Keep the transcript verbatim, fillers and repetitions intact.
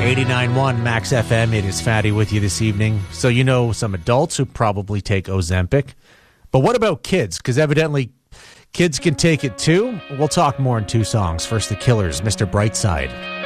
eighty-nine point one Max F M. It is Fatty with you this evening. So you know some adults who probably take Ozempic. But what about kids? Because evidently kids can take it too. We'll talk more in two songs. First, The Killers, Mister Brightside.